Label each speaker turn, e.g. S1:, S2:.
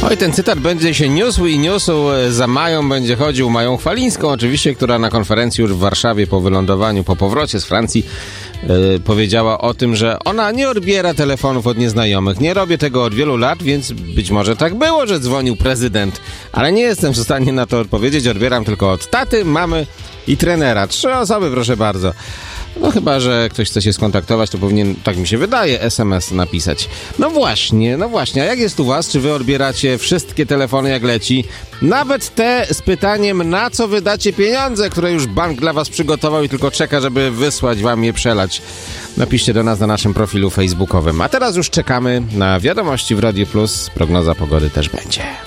S1: Oj, ten cytat będzie się niósł i niósł. Za Mają będzie chodził, Mają Chwalińską oczywiście, która na konferencji już w Warszawie po wylądowaniu, po powrocie z Francji powiedziała o tym, że ona nie odbiera telefonów od nieznajomych. Nie robię tego od wielu lat, więc być może tak było, że dzwonił prezydent. Ale nie jestem w stanie na to odpowiedzieć. Odbieram tylko od taty, mamy i trenera. 3 osoby, proszę bardzo. No chyba, że ktoś chce się skontaktować, to powinien, tak mi się wydaje, SMS napisać. No właśnie. A jak jest u was? Czy wy odbieracie wszystkie telefony jak leci? Nawet te z pytaniem, na co wydacie pieniądze, które już bank dla was przygotował i tylko czeka, żeby wysłać wam je, przelać. Napiszcie do nas na naszym profilu facebookowym. A teraz już czekamy na wiadomości w Radiu Plus. Prognoza pogody też będzie.